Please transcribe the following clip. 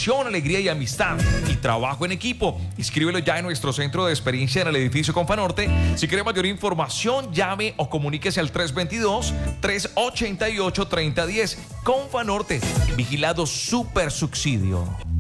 diversión, alegría y amistad y trabajo en equipo. Inscríbelo ya en nuestro centro de experiencia en el edificio Confanorte. Si quiere mayor información, llame o comuníquese al 322-388-3010. Confanorte, vigilado super subsidio.